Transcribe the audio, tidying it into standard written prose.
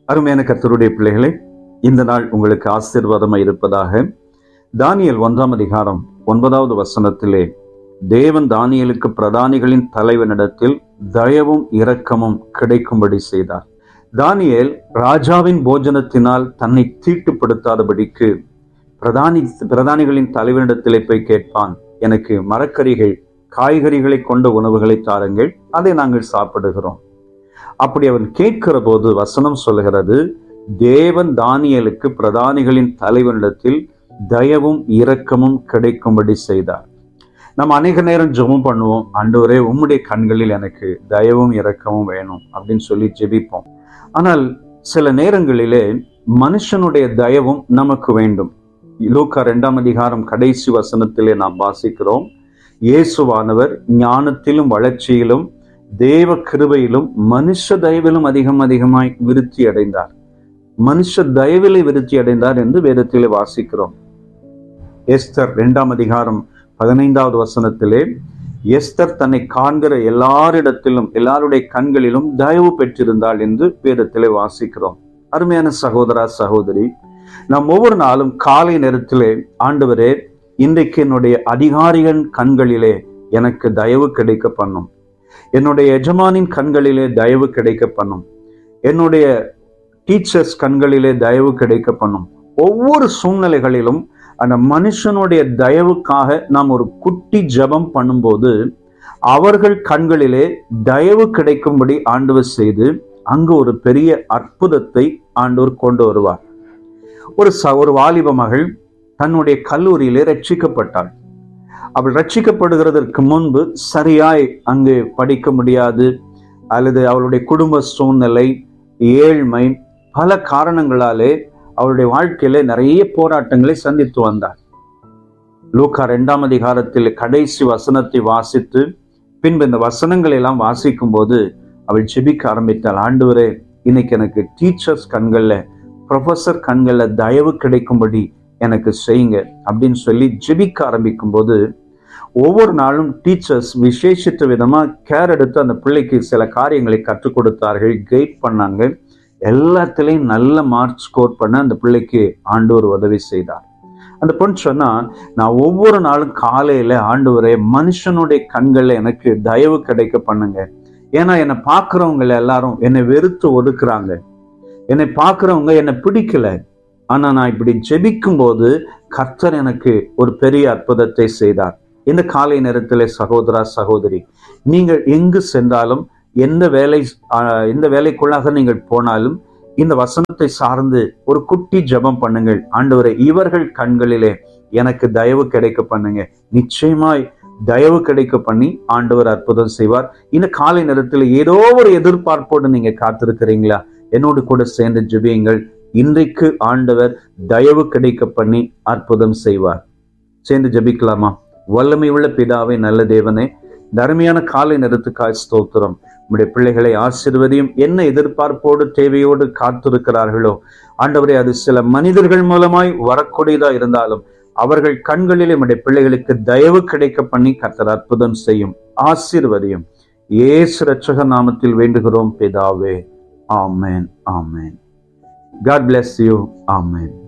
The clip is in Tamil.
அருமையான கர்த்தருடைய பிள்ளைகளே, இந்த நாள் உங்களுக்கு ஆசீர்வாதமாய் இருப்பதாக. தானியேல் 1 அதிகாரம் 9வது வசனத்திலே தேவன் தானியேலுக்கு பிரதானிகளின் தலைவனிடத்தில் தயவும் இரக்கமும் கிடைக்கும்படி செய்தார். தானியேல் ராஜாவின் போஜனத்தினால் தன்னை தீட்டுப்படுத்தாதபடிக்கு பிரதானிகளின் தலைவனிடத்திலே போய் கேட்பான், எனக்கு மரக்கறிகள் காய்கறிகளை கொண்ட உணவுகளை தாருங்கள், அதை நாங்கள் சாப்பிடுகிறோம். அப்படி அவன் கேட்கிற போது வசனம் சொல்லுகிறது, தேவன் தானியேலுக்கு பிரதானிகளின் தலைவனிடத்தில் தயவும் இரக்கமும் கிடைக்கும்படி செய்தார். நம்ம அநேக நேரம் ஜெபம் பண்ணுவோம், ஆண்டவரே உம்முடைய கண்களில் எனக்கு தயவும் இரக்கமும் வேணும் அப்படின்னு சொல்லி ஜெபிப்போம். ஆனால் சில நேரங்களிலே மனுஷனுடைய தயவும் நமக்கு வேண்டும். லூக்கா 2 அதிகாரம் கடைசி வசனத்திலே நாம் வாசிக்கிறோம், இயேசுவானவர் ஞானத்திலும் வளர்ச்சியிலும் தேவ கிருபையிலும் மனுஷ தயவிலும் அதிகமாய் விருத்தி அடைந்தார். மனுஷ தயவிலே விருத்தி அடைந்தார் என்று வேதத்திலே வாசிக்கிறோம். எஸ்தர் 2 அதிகாரம் 15வது வசனத்திலே எஸ்தர் தன்னை காண்கிற எல்லாருடைய கண்களிலும் தயவு பெற்றிருந்தாள் என்று வேதத்திலே வாசிக்கிறோம். அருமையான சகோதரா சகோதரி, நாம் ஒவ்வொரு நாளும் காலை நேரத்திலே, ஆண்டவரே இன்றைக்கு என்னுடைய அதிகாரிகள் கண்களிலே எனக்கு தயவு கிடைக்க பண்ணும், என்னுடைய எஜமானின் கண்களிலே தயவு கிடைக்க பண்ணும், என்னுடைய டீச்சர்ஸ் கண்களிலே தயவு கிடைக்க பண்ணும். ஒவ்வொரு சூழ்நிலைகளிலும் அந்த மனுஷனுடைய தயவுக்காக நாம் ஒரு குட்டி ஜெபம் பண்ணும்போது அவர்கள் கண்களிலே தயவு கிடைக்கும்படி ஆண்டவர் செய்து அங்கு ஒரு பெரிய அற்புதத்தை ஆண்டவர் கொண்டு வருவார். ஒரு வாலிப மகள் தன்னுடைய கல்லூரியிலே ரட்சிக்கப்பட்டாள். அவள் ரட்சிக்கப்படுகிறதற்கு முன்பு சரியாய் அங்கு படிக்க முடியாது, அல்லது அவளுடைய குடும்ப சூழ்நிலை, ஏழ்மை, பல காரணங்களாலே அவளுடைய வாழ்க்கையில நிறைய போராட்டங்களை சந்தித்து வந்தார். லூக்கா 2 அதிகாரத்தில் கடைசி வசனத்தை வாசித்து பின்பு இந்த வசனங்களை எல்லாம் வாசிக்கும் போது அவள் ஜெபிக்க ஆரம்பித்தாள், ஆண்டவரே இன்னைக்கு எனக்கு டீச்சர்ஸ் கண்கள்ல, ப்ரொஃபசர் கண்கள்ல தயவு கிடைக்கும்படி எனக்கு செய்யுங்க அப்படின்னு சொல்லி ஜெபிக்க ஆரம்பிக்கும் போது ஒவ்வொரு நாளும் டீச்சர்ஸ் விசேஷித்த விதமா கேர் எடுத்து அந்த பிள்ளைக்கு சில காரியங்களை கற்றுக் கொடுத்தார்கள், கைட் பண்ணாங்க. எல்லாத்திலையும் நல்ல மார்க் ஸ்கோர் பண்ண அந்த பிள்ளைக்கு ஆண்டவர் உதவி செய்தார். அந்த பொண்ணு சொன்னா, நான் ஒவ்வொரு நாளும் காலையில ஆண்டவரே மனுஷனுடைய கண்கள்ல எனக்கு தயவு கிடைக்க பண்ணுங்க, ஏன்னா என்னை பார்க்கிறவங்க எல்லாரும் என்னை வெறுத்து ஒதுக்குறாங்க, என்னை பார்க்கிறவங்க என்னை பிடிக்கல. ஆனா நான் இப்படி ஜெபிக்கும் போது கர்த்தர் எனக்கு ஒரு பெரிய அற்புதத்தை செய்தார். இந்த காலை நேரத்திலே சகோதரா சகோதரி, நீங்கள் எங்கு சென்றாலும், எந்த வேலைக்குள்ளாக நீங்கள் போனாலும் இந்த வசனத்தை சார்ந்து ஒரு குட்டி ஜெபம் பண்ணுங்கள், ஆண்டவரே இவர்கள் கண்களிலே எனக்கு தயவு கிடைக்க பண்ணுங்க. நிச்சயமாய் தயவு கிடைக்க பண்ணி ஆண்டவர் அற்புதம் செய்வார். இந்த காலை நேரத்தில் ஏதோ ஒரு எதிர்பார்ப்போடு நீங்க காத்திருக்கிறீங்களா? என்னோடு கூட சேர்ந்து ஜெபியுங்கள். இன்றைக்கு ஆண்டவர் தயவு கிடைக்க பண்ணி அற்புதம் செய்வார். சேர்ந்து ஜெபிக்கலாமா? வல்லமை உள்ள பிதாவே, நல்ல தேவனே, தர்மையான காலை நேரத்துக்காய் ஸ்தோத்திரம். நம்முடைய பிள்ளைகளை ஆசீர்வதியும். என்ன எதிர்பார்ப்போடு தேவையோடு காத்திருக்கிறார்களோ ஆண்டவரே, அது சில மனிதர்கள் மூலமாய் வரக்கூடியதா இருந்தாலும் அவர்கள் கண்களிலே நம்முடைய பிள்ளைகளுக்கு தயவு கிடைக்க பண்ணி கர்த்தர் அற்புதம் செய்யும். ஆசீர்வதியும். இயேசு இரட்சகர் நாமத்தில் வேண்டுகிறோம் பிதாவே. ஆமென், ஆமென். God bless you. Amen.